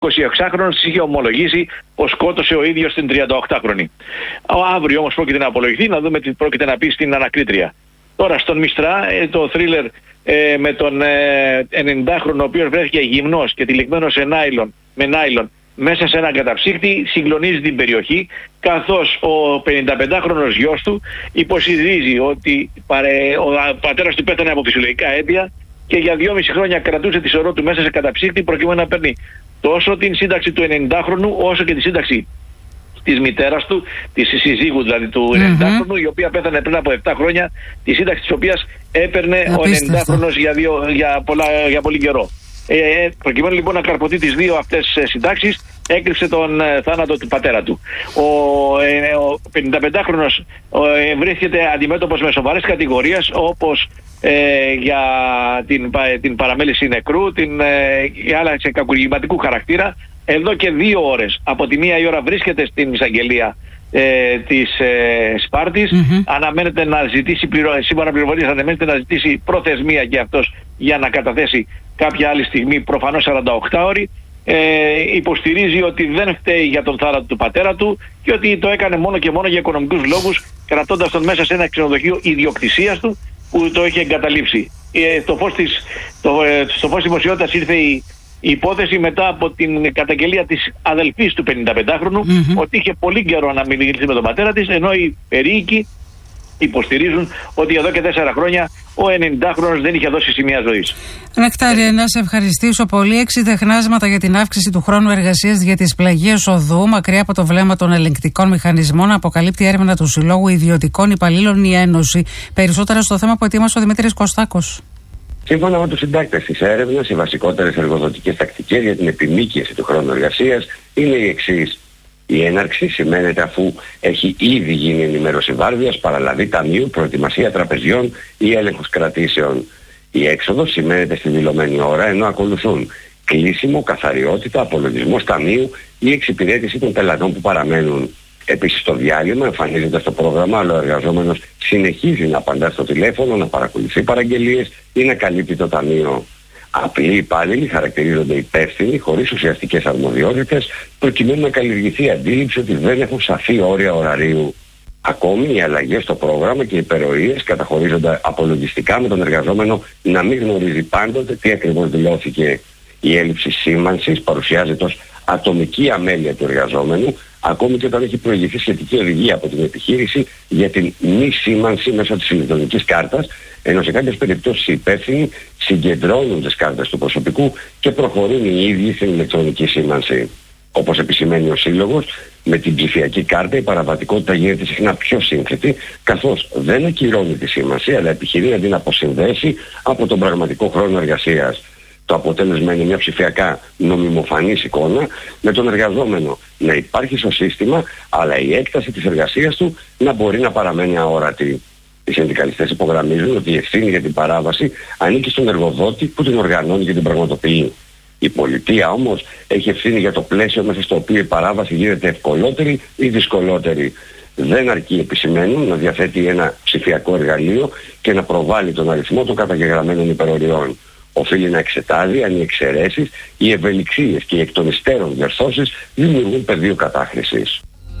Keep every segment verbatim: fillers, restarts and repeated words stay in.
εικοσιεξάχρονος της είχε ομολογήσει πως σκότωσε ο ίδιος την τριανταοκτάχρονη. Αύριο όμως πρόκειται να απολογηθεί, να δούμε τι πρόκειται να πει στην ανακρίτρια. Τώρα στον Μιστρά, το θρίλερ ε, με τον ε, ενενηντάχρονο ο οποίος βρέθηκε γυμνός και τυλιγμένος σε νάιλον, με νάιλον μέσα σε έναν καταψύκτη, συγκλονίζει την περιοχή, καθώς ο πενηνταπεντάχρονος γιος του υποστηρίζει ότι παρε, ο πατέρας του πέθανε από φυσιολογικά αίτια και για δυόμιση χρόνια κρατούσε τη σωρό του μέσα σε καταψύκτη προκειμένου να παίρνει τόσο την σύνταξη του ενενηντάχρονου όσο και τη σύνταξη της μητέρας του, της συζύγου δηλαδή του mm-hmm. ενενηντάχρονου, η οποία πέθανε πριν από επτά χρόνια, τη σύνταξη της οποίας έπαιρνε Απίστευτο. ο ενενηντάχρονος για, δύο, για, πολλά, για πολύ καιρό. Ε, προκειμένου λοιπόν να καρποθεί τις δύο αυτές ε, συντάξεις, έκρυψε τον ε, θάνατο του πατέρα του. Ο, ε, ο πενηνταπεντάχρονος ε, βρίσκεται αντιμέτωπος με σοβαρές κατηγορίες, όπως ε, για την, την παραμέληση νεκρού, την, ε, για άλλα σε κακουργηματικού χαρακτήρα. Εδώ και δύο ώρες, από τη μία η ώρα βρίσκεται στην εισαγγελία ε, της ε, Σπάρτης. Mm-hmm. Αναμένεται να ζητήσει, σύμφωνα πληροφορίες, αναμένεται να ζητήσει προθεσμία και αυτός για να καταθέσει κάποια άλλη στιγμή, προφανώς σαρανταοκτώ ώρη. Ε, υποστηρίζει ότι δεν φταίει για τον θάνατο του πατέρα του και ότι το έκανε μόνο και μόνο για οικονομικούς λόγους, κρατώντας τον μέσα σε ένα ξενοδοχείο ιδιοκτησίας του που το είχε εγκαταλείψει. Ε, το φως της, το, ε, στο φως δημοσιότητας ήρθε η Η υπόθεση μετά από την καταγγελία της αδελφής του πενηνταπεντάχρονου mm-hmm. ότι είχε πολύ καιρό να μιλήσει με τον πατέρα της, ενώ οι περίοικοι υποστηρίζουν ότι εδώ και τέσσερα χρόνια ο ενενηντάχρονος δεν είχε δώσει σημεία ζωής. Νεκτάριε, να σε ευχαριστήσω πολύ. Έξι τεχνάσματα για την αύξηση του χρόνου εργασίας για τις πλαγίες οδού, μακριά από το βλέμμα των ελεγκτικών μηχανισμών, αποκαλύπτει έρευνα του Συλλόγου Ιδιωτικών Υπαλλήλων η Ένωση. Περισσότερα στο θέμα που ετοίμασε ο Δημήτρης Κωστάκος. Σύμφωνα με τους συντάκτες της έρευνας, οι βασικότερες εργοδοτικές τακτικές για την επιμήκυση του χρόνου εργασίας είναι οι εξής. Η έναρξη σημαίνεται αφού έχει ήδη γίνει ενημέρωση βάρδιας, παραλαβή ταμείου, προετοιμασία τραπεζιών ή έλεγχος κρατήσεων. Η έξοδος σημαίνεται στη δηλωμένη ώρα, ενώ ακολουθούν κλείσιμο, καθαριότητα, απολογισμός ταμείου ή εξυπηρέτηση των πελατών που παραμένουν. Επίσης στο διάλειμμα, εμφανίζοντας το πρόγραμμα, αλλά ο εργαζόμενος συνεχίζει να απαντά στο τηλέφωνο, να παρακολουθεί παραγγελίες ή να καλύπτει το ταμείο. Απλοί υπάλληλοι χαρακτηρίζονται υπεύθυνοι, χωρίς ουσιαστικές αρμοδιότητες, προκειμένου να καλλιεργηθεί η αντίληψη ότι δεν έχουν σαφή όρια ωραρίου. Ακόμη, οι αλλαγές στο πρόγραμμα και οι υπερορίες καταχωρίζονται απολογιστικά, με τον εργαζόμενο να μην γνωρίζει πάντοτε τι ακριβώς δηλώθηκε. Η έλλειψη σήμανσης παρουσιάζεται ως ατομική αμέλεια του εργαζόμενου, ακόμη και όταν έχει προηγηθεί σχετική οδηγία από την επιχείρηση για την μη σήμανση μέσω της ηλεκτρονικής κάρτας, ενώ σε κάποιες περιπτώσεις οι υπεύθυνοι συγκεντρώνουν τις κάρτες του προσωπικού και προχωρούν οι ίδιοι στην ηλεκτρονική σήμανση. Όπως επισημαίνει ο Σύλλογος, με την ψηφιακή κάρτα η παραβατικότητα γίνεται συχνά πιο σύνθετη, καθώς δεν ακυρώνει τη σήμανση, αλλά επιχειρεί να την αποσυνδέσει από τον πραγματικό χρόνο εργασίας. Το αποτέλεσμα είναι μια ψηφιακά νομιμοφανής εικόνα, με τον εργαζόμενο να υπάρχει στο σύστημα, αλλά η έκταση της εργασίας του να μπορεί να παραμένει αόρατη. Οι συνδικαλιστές υπογραμμίζουν ότι η ευθύνη για την παράβαση ανήκει στον εργοδότη που την οργανώνει και την πραγματοποιεί. Η πολιτεία όμως έχει ευθύνη για το πλαίσιο μέσα στο οποίο η παράβαση γίνεται ευκολότερη ή δυσκολότερη. Δεν αρκεί, επισημαίνουν, να διαθέτει ένα ψηφιακό εργαλείο και να προβάλλει τον αριθμό των καταγεγραμμένων υπεροριών. Οφείλει να εξετάζει αν οι εξαιρέσεις, οι ευελιξίες και οι εκ των υστέρων διορθώσεις δημιουργούν πεδίο κατάχρησης.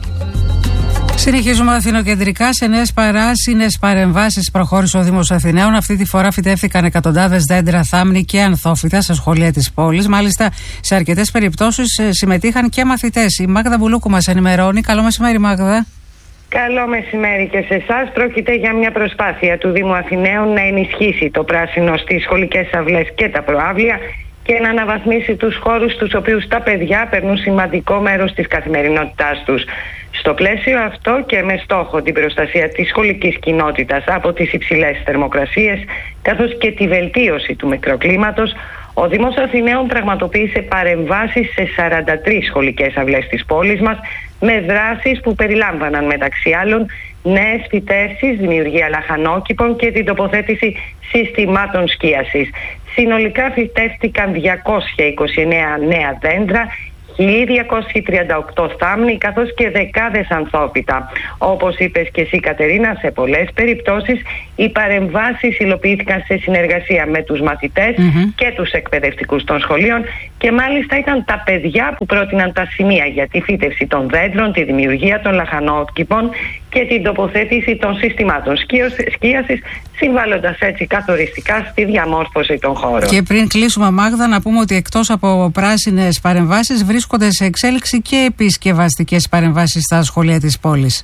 Συνεχίζουμε αθηνοκεντρικά. Σε νέες παράσινες παρεμβάσεις προχώρησε ο Δήμος Αθηναίων. Αυτή τη φορά φυτεύτηκαν εκατοντάδες δέντρα, θάμνη και ανθόφυτα στα σχολεία της πόλης. Μάλιστα, σε αρκετές περιπτώσεις συμμετείχαν και μαθητές. Η Μάγδα Μπουλούκου μας ενημερώνει. Καλό μεσημέρι, Μάγδα. Καλό μεσημέρι και σε εσάς. Πρόκειται για μια προσπάθεια του Δήμου Αθηναίων να ενισχύσει το πράσινο στις σχολικές αυλές και τα προαύλια και να αναβαθμίσει τους χώρους στους οποίους τα παιδιά περνούν σημαντικό μέρος της καθημερινότητάς τους. Στο πλαίσιο αυτό και με στόχο την προστασία της σχολικής κοινότητας από τις υψηλές θερμοκρασίες, καθώς και τη βελτίωση του μικροκλίματος, ο Δήμος Αθηναίων πραγματοποίησε παρεμβάσεις σε σαράντα τρεις σχολικές αυλές της πόλης μας, με δράσεις που περιλάμβαναν μεταξύ άλλων νέες φυτεύσεις, δημιουργία λαχανόκηπων και την τοποθέτηση συστημάτων σκίασης. Συνολικά φυτεύτηκαν διακόσια είκοσι εννέα νέα δέντρα, χίλια διακόσιοι τριάντα οκτώ θάμνοι καθώς και δεκάδες ανθόπυτα. Όπως είπες και εσύ, Κατερίνα, σε πολλές περιπτώσεις οι παρεμβάσεις υλοποιήθηκαν σε συνεργασία με τους μαθητές mm-hmm. και τους εκπαιδευτικούς των σχολείων και μάλιστα ήταν τα παιδιά που πρότειναν τα σημεία για τη φύτευση των δέντρων, τη δημιουργία των λαχανόκηπων και την τοποθέτηση των συστημάτων σκίασης, συμβάλλοντας έτσι καθοριστικά στη διαμόρφωση των χώρων. Και πριν κλείσουμε, Μάγδα, να πούμε ότι εκτός από πράσινες παρεμβάσεις βρίσκονται σε εξέλιξη και επισκευαστικές παρεμβάσεις στα σχολεία της πόλης.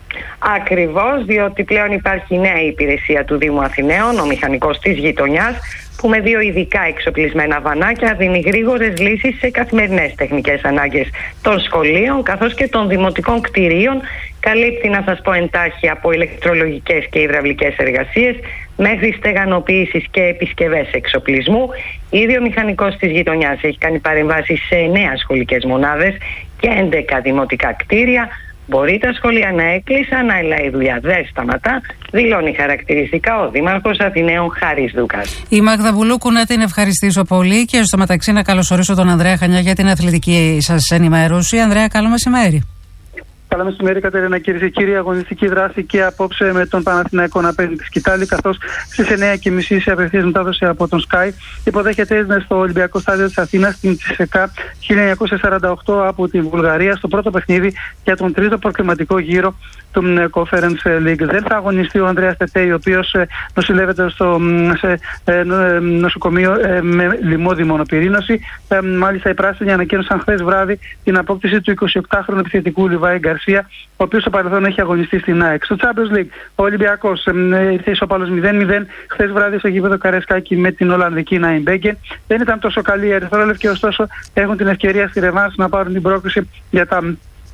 Ακριβώς, διότι πλέον υπάρχει νέα υπηρεσία του Δήμου Αθηναίων, ο μηχανικός της γειτονιάς, που με δύο ειδικά εξοπλισμένα βανάκια δίνει γρήγορες λύσεις σε καθημερινές τεχνικές ανάγκες των σχολείων καθώς και των δημοτικών κτηρίων. Καλύπτει, να σας πω εντάχει, από ηλεκτρολογικές και υδραυλικές εργασίες μέχρι στεγανοποίησης και επισκευές εξοπλισμού. Ήδη ο μηχανικός της γειτονιάς έχει κάνει παρεμβάσεις σε εννέα σχολικές μονάδες και έντεκα δημοτικά κτίρια. Μπορεί τα σχολεία να έκλεισαν, αλλά η δουλειά δεν σταματά, δηλώνει χαρακτηριστικά ο Δήμαρχος Αθηναίων Χάρης Δούκας. Η Μάγδα Βουλούκου, να την ευχαριστήσω πολύ και στο μεταξύ να καλωσορίσω τον Ανδρέα Χανιά για την αθλητική σας ενημέρωση. Ανδρέα, καλό μεσημέρι. Καλό μεσημέρι, Κατερίνα, κυρίες και κύριοι. Αγωνιστική δράση και απόψε με τον Παναθηναϊκό να παίρνει τη σκητάλη, καθώς στις εννέα και μισή σε απευθείας μετάδοση από τον Sky υποδέχεται στο Ολυμπιακό Στάδιο της Αθήνας την Τσισεκά χίλια εννιακόσια σαράντα οκτώ από τη Βουλγαρία στο πρώτο παιχνίδι για τον τρίτο προκριματικό γύρο του Conference League. Δεν θα αγωνιστεί ο Ανδρέας Τετέι, ο οποίος νοσηλεύεται στο σε, ε, νοσοκομείο ε, με λοιμώδη μονοπυρήνωση. Ε, μάλιστα, οι πράσινοι ανακοίνωσαν χθες βράδυ την απόκτηση του εικοσιοκτάχρονου επιθετικού Λιβάη Γκαρσία, ο οποίος στο παρελθόν έχει αγωνιστεί στην ΑΕΚ. Στο Champions League, ο Ολυμπιακός ε, ήρθε ισόπαλος μηδέν μηδέν χθες βράδυ στο γήπεδο Καρεσκάκη με την Ολλανδική Νάιμπέγκε. Δεν ήταν τόσο καλή η ερυθρόλευκη, ωστόσο έχουν την ευκαιρία στη ρεβάνς να πάρουν την πρόκριση για τα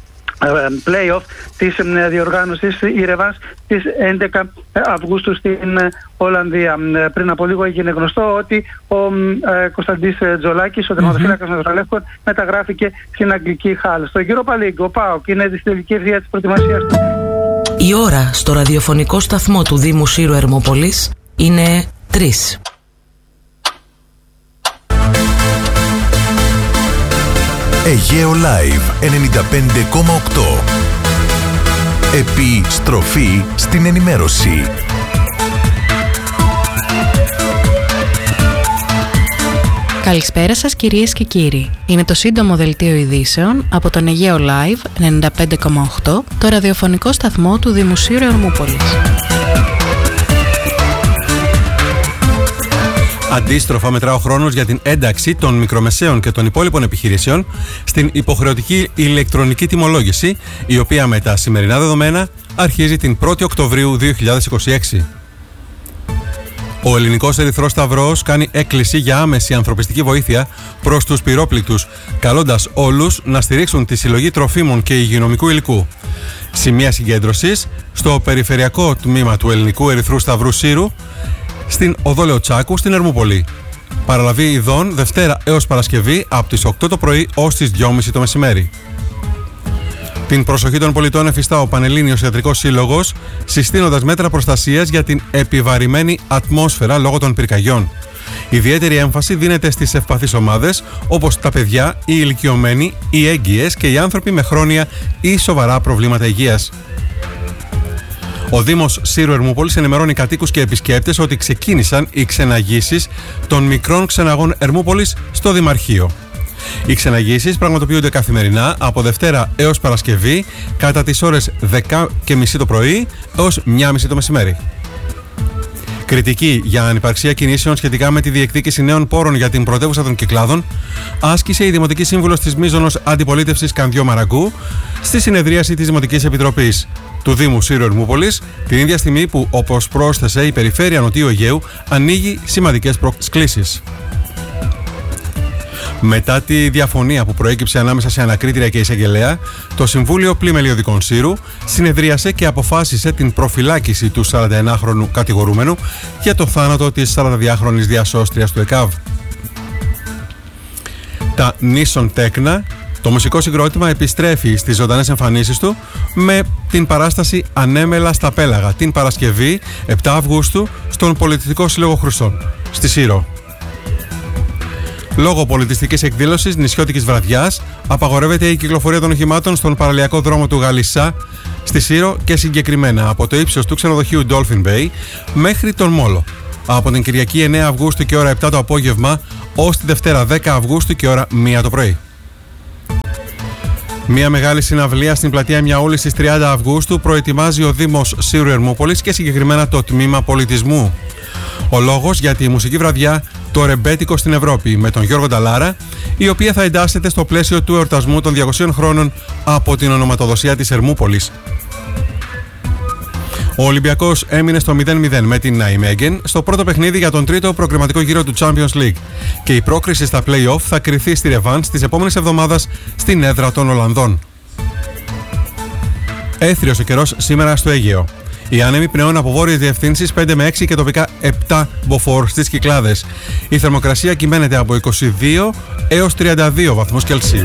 play-off της διοργάνωσης, η ρεβάνς της έντεκα Αυγούστου στην Ολλανδία. Πριν από λίγο έγινε γνωστό ότι ο ε, Κωνσταντής Τζολάκης, ο τερματοφύλακας των Ερυθρολεύκων, μεταγράφηκε στην Αγγλική Χάλ. Στο Europa League, ο ΠΑΟΚ είναι στη τελική ευθεία της προετοιμασίας του. Η ώρα στο ραδιοφωνικό σταθμό του Δήμου Σύρου Ερμόπολης είναι τρεις. Αιγαίο Live ενενήντα πέντε κόμμα οκτώ. Επιστροφή στην ενημέρωση. Καλησπέρα σας, κυρίες και κύριοι. Είναι το σύντομο δελτίο ειδήσεων από τον Αιγαίο Live ενενήντα πέντε κόμμα οκτώ, το ραδιοφωνικό σταθμό του Δήμου Σύρου Ερμόπολης. Αντίστροφα, μετρά ο χρόνος για την ένταξη των μικρομεσαίων και των υπόλοιπων επιχειρήσεων στην υποχρεωτική ηλεκτρονική τιμολόγηση, η οποία με τα σημερινά δεδομένα αρχίζει την πρώτη Οκτωβρίου δύο χιλιάδες είκοσι έξι. Ο Ελληνικός Ερυθρός Σταυρός κάνει έκκληση για άμεση ανθρωπιστική βοήθεια προς τους πυρόπληκτους, καλώντας όλους να στηρίξουν τη συλλογή τροφίμων και υγειονομικού υλικού. Σημεία συγκέντρωσης στο περιφερειακό τμήμα του Ελληνικού Ερυθρού Σταυρού Σύρου, στην Οδό Λεωτσάκου, στην Ερμούπολη. Παραλαβή ειδών Δευτέρα έως Παρασκευή από τις οκτώ το πρωί ως τις δυόμιση το μεσημέρι. Την προσοχή των πολιτών εφιστά ο Πανελλήνιος Ιατρικός Σύλλογος, συστήνοντας μέτρα προστασίας για την επιβαρημένη ατμόσφαιρα λόγω των πυρκαγιών. Ιδιαίτερη έμφαση δίνεται στις ευπαθείς ομάδες, όπως τα παιδιά, οι ηλικιωμένοι, οι έγκυες και οι άνθρωποι με χρόνια ή σοβαρά προβλήματα υγείας. Ο Δήμος Σύρου Ερμούπολης ενημερώνει κατοίκους και επισκέπτες ότι ξεκίνησαν οι ξεναγήσεις των μικρών ξεναγών Ερμούπολης στο Δημαρχείο. Οι ξεναγήσεις πραγματοποιούνται καθημερινά από Δευτέρα έως Παρασκευή κατά τις ώρες δέκα και μισή το πρωί έως μία και μισή το μεσημέρι. Κριτική για ανυπαρξία κινήσεων σχετικά με τη διεκδίκηση νέων πόρων για την πρωτεύουσα των Κυκλάδων άσκησε η Δημοτική Σύμβουλος της Μίζωνος Αντιπολίτευσης Κανδιό Μαραγκού στη συνεδρίαση της Δημοτικής Επιτροπής του Δήμου Σύρου Ερμούπολης, την ίδια στιγμή που, όπως πρόσθεσε, η περιφέρεια Νοτιού Αιγαίου ανοίγει σημαντικές προσκλήσεις. Μετά τη διαφωνία που προέκυψε ανάμεσα σε ανακρίτρια και εισαγγελέα, το Συμβούλιο Πλημελιωδικών Σύρου συνεδρίασε και αποφάσισε την προφυλάκηση του σαρανταενάχρονου κατηγορούμενου για το θάνατο της σαρανταδυάχρονης διασώστριας του ΕΚΑΒ. Τα Νίσον Τέκνα, το μουσικό συγκρότημα, επιστρέφει στις ζωντανές εμφανίσεις του με την παράσταση «Ανέμελα στα Πέλαγα» την Παρασκευή επτά Αυγούστου στον Πολιτιστικό Σύλλογο Χρυσών, στη Σύρο. Λόγω πολιτιστικής εκδήλωσης νησιώτικης βραδιάς, απαγορεύεται η κυκλοφορία των οχημάτων στον παραλιακό δρόμο του Γαλισσά, στη Σύρο και συγκεκριμένα από το ύψος του ξενοδοχείου Dolphin Bay μέχρι τον Μόλο. Από την Κυριακή εννέα Αυγούστου και ώρα επτά το απόγευμα ως τη Δευτέρα δέκα Αυγούστου και ώρα μία το πρωί. Μια μεγάλη συναυλία στην πλατεία Μιαούλη στις τριάντα Αυγούστου προετοιμάζει ο Δήμος Σύρου Ερμούπολης και συγκεκριμένα το Τμήμα Πολιτισμού. Ο λόγος για τη μουσική βραδιά «Το Ρεμπέτικο στην Ευρώπη» με τον Γιώργο Νταλάρα, η οποία θα εντάσσεται στο πλαίσιο του εορτασμού των διακοσίων χρόνων από την ονοματοδοσία της Ερμούπολης. Ο Ολυμπιακός έμεινε στο μηδέν μηδέν με την Ναϊμέγεν στο πρώτο παιχνίδι για τον τρίτο προκριματικό γύρο του Champions League και η πρόκριση στα play-off θα κριθεί στη ρεβάνς της επόμενης εβδομάδας στην έδρα των Ολλανδών. Έθριος ο καιρός σήμερα στο Αιγαίο. Οι άνεμοι πνέουν από βόρειες διευθύνσεις πέντε με έξι και τοπικά επτά μποφόρ στις Κυκλάδες. Η θερμοκρασία κυμαίνεται από είκοσι δύο έως τριάντα δύο βαθμούς Κελσίου.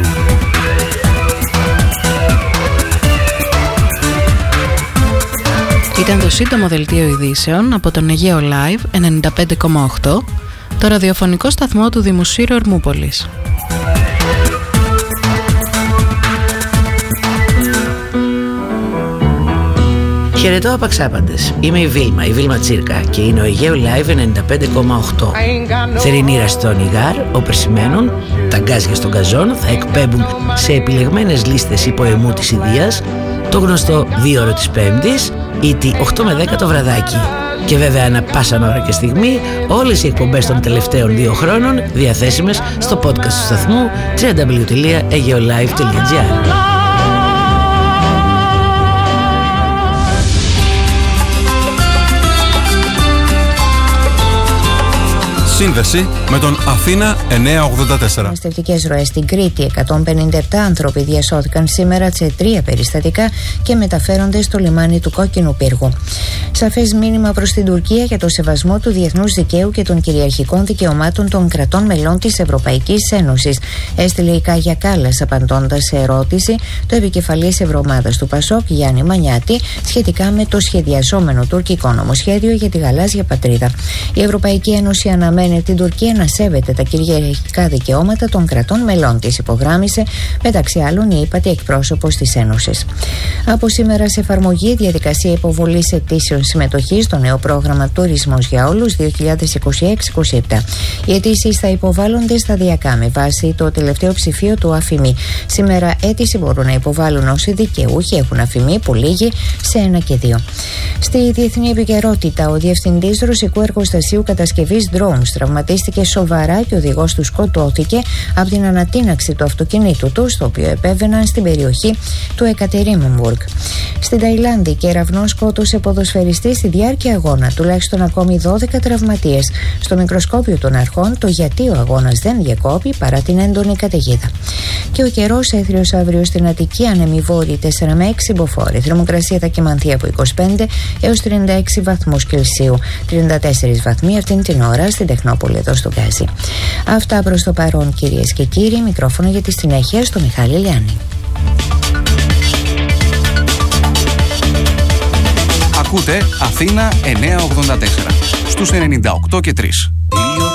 Ήταν το σύντομο δελτίο ειδήσεων από τον Αιγαίο Live ενενήντα πέντε κόμμα οκτώ, το ραδιοφωνικό σταθμό του Δήμου Σύρου Ερμούπολης. Χαιρετώ απαξάπαντες. Είμαι η Βίλμα, η Βίλμα Τσίρκα και είναι ο Αιγαίο Live ενενήντα πέντε κόμμα οκτώ. Θερινή ραστόνι γάρ, όπερ σημαίνουν, τα γκάζια στον καζόν θα εκπέμπουν σε επιλεγμένες λίστες υποαιμού της Ιδείας το γνωστό δύο ώρο της Πέμπτης ή τη οκτώ με δέκα το βραδάκι. Και βέβαια ανά πάσα ώρα και στιγμή όλες οι εκπομπές των τελευταίων δύο χρόνων διαθέσιμες στο podcast του σταθμού double-u double-u double-u τελεία ageolive τελεία gr. Σύνδεση με τον Αθήνα εννιακόσια ογδόντα τέσσερα. Μεταναστευτικές ροές στην Κρήτη. εκατόν πενήντα επτά άνθρωποι διασώθηκαν σήμερα σε τρία περιστατικά και μεταφέρονται στο λιμάνι του Κόκκινου Πύργου. Σαφές μήνυμα προς την Τουρκία για το σεβασμό του διεθνούς δικαίου και των κυριαρχικών δικαιωμάτων των κρατών μελών της Ευρωπαϊκής Ένωσης, έστειλε η Κάγια Κάλλας απαντώντας σε ερώτηση του επικεφαλής Ευρωομάδας του Πασόκ Γιάννη Μανιάτη σχετικά με το σχεδιαζόμενο τουρκικό νομοσχέδιο για τη γαλάζια πατρίδα. Η Ευρωπαϊκή Ένωση αναμένει την Τουρκία να σέβεται τα κυριαρχικά δικαιώματα των κρατών μελών της, υπογράμμισε μεταξύ άλλων η ύπατη εκπρόσωπος της Ένωσης. Από σήμερα σε εφαρμογή διαδικασία υποβολής αιτήσεων συμμετοχής στο νέο πρόγραμμα Τουρισμός για Όλους δύο χιλιάδες είκοσι έξι είκοσι επτά. Οι αιτήσεις θα υποβάλλονται σταδιακά με βάση το τελευταίο ψηφίο του ΑΦΗΜΗ. Σήμερα αίτηση μπορούν να υποβάλλουν όσοι δικαιούχοι έχουν αφημί που λήγει σε ένα και δύο. Στη διεθνή επικαιρότητα, ο διευθυντής ρωσικού εργοστασίου κατασκευής drones τραυματίστηκε σοβαρά και ο οδηγός του σκοτώθηκε από την ανατείναξη του αυτοκινήτου του, στο οποίο επέβαιναν στην περιοχή του Εκατερίνμπουργκ. Στην Ταϊλάνδη, κεραυνός σκότωσε ποδοσφαιριστή στη διάρκεια αγώνα, τουλάχιστον ακόμη δώδεκα τραυματίες. Στο μικροσκόπιο των αρχών, το γιατί ο αγώνας δεν διακόπη παρά την έντονη καταιγίδα. Και ο καιρός έθριος αύριο στην Αττική, άνεμοι βόρειοι τέσσερα με έξι μποφόρ. Η θερμοκρασία θα κυμανθεί από είκοσι πέντε έως τριάντα έξι βαθμούς Κελσίου. τριάντα τέσσερις βαθμοί αυτήν την ώρα στην Τεχνόπολη εδώ στο Γκάζι. Αυτά προς το παρόν, κυρίες και κύριοι. Μικρόφωνο για τη συνέχεια στο Μιχάλη Λιάννη. Ακούτε Αθήνα εννιακόσια ογδόντα τέσσερα στους ενενήντα οκτώ και τρία.